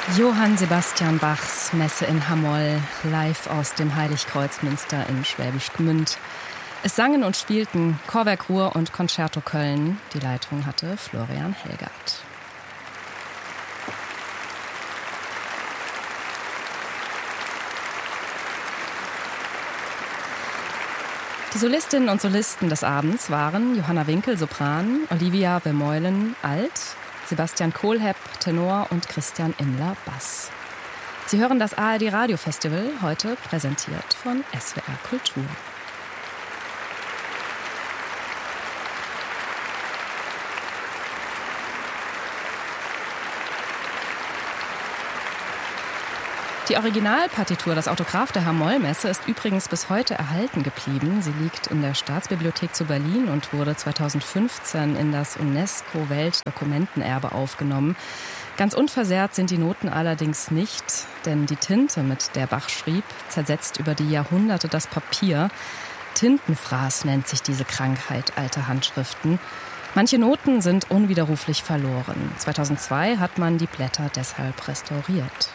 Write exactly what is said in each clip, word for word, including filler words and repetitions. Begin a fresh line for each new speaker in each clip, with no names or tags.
Johann Sebastian Bachs Messe in Hamoll, live aus dem Heiligkreuzmünster in Schwäbisch Gmünd. Es sangen und spielten Chorwerk Ruhr und Concerto Köln. Die Leitung hatte Florian Helgert. Die Solistinnen und Solisten des Abends waren Johanna Winkel, Sopran, Olivia Vermeulen, Alt, Sebastian Kohlhepp, Tenor und Christian Immler, Bass. Sie hören das A R D Radio Festival, heute präsentiert von S W R Kultur. Die Originalpartitur, das Autograph der Hamoll-Messe, ist übrigens bis heute erhalten geblieben. Sie liegt in der Staatsbibliothek zu Berlin und wurde zweitausendfünfzehn in das UNESCO-Weltdokumentenerbe aufgenommen. Ganz unversehrt sind die Noten allerdings nicht, denn die Tinte, mit der Bach schrieb, zersetzt über die Jahrhunderte das Papier. Tintenfraß nennt sich diese Krankheit alter Handschriften. Manche Noten sind unwiderruflich verloren. zweitausendzwei hat man die Blätter deshalb restauriert.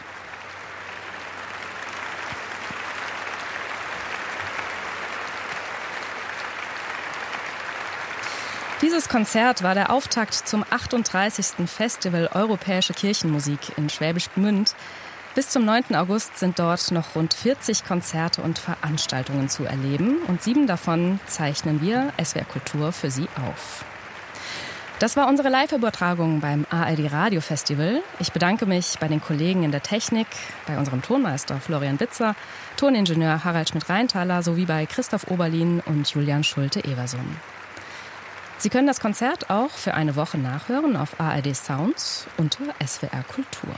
Dieses Konzert war der Auftakt zum achtunddreißigsten Festival Europäische Kirchenmusik in Schwäbisch Gmünd. Bis zum neunten August sind dort noch rund vierzig Konzerte und Veranstaltungen zu erleben und sieben davon zeichnen wir, S W R Kultur, für Sie auf. Das war unsere Live-Übertragung beim A R D Radio Festival. Ich bedanke mich bei den Kollegen in der Technik, bei unserem Tonmeister Florian Bitzer, Toningenieur Harald Schmidt-Rheintaler sowie bei Christoph Oberlin und Julian Schulte-Eversum. Sie können das Konzert auch für eine Woche nachhören auf A R D Sounds unter S W R Kultur.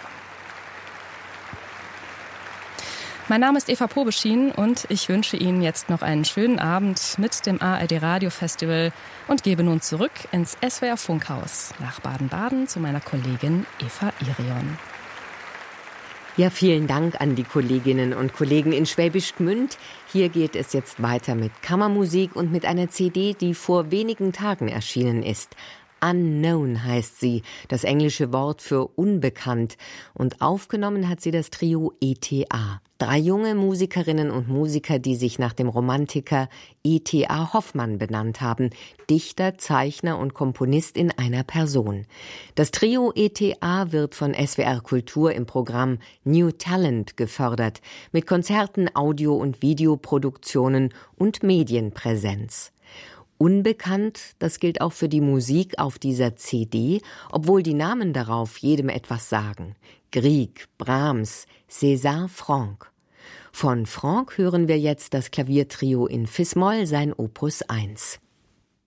Mein Name ist Eva Pobeschien und ich wünsche Ihnen jetzt noch einen schönen Abend mit dem A R D Radio Festival und gebe nun zurück ins S W R Funkhaus nach Baden-Baden zu meiner Kollegin Eva Irion.
Ja, vielen Dank an die Kolleginnen und Kollegen in Schwäbisch Gmünd. Hier geht es jetzt weiter mit Kammermusik und mit einer C D, die vor wenigen Tagen erschienen ist. Unknown heißt sie, das englische Wort für unbekannt. Und aufgenommen hat sie das Trio E T A. Drei junge Musikerinnen und Musiker, die sich nach dem Romantiker E T A Hoffmann benannt haben. Dichter, Zeichner und Komponist in einer Person. Das Trio E T A wird von S W R Kultur im Programm New Talent gefördert. Mit Konzerten, Audio- und Videoproduktionen und Medienpräsenz. Unbekannt, das gilt auch für die Musik auf dieser C D, obwohl die Namen darauf jedem etwas sagen. Grieg, Brahms, César Franck. Von Franck hören wir jetzt das Klaviertrio in Fis-Moll, sein Opus eins.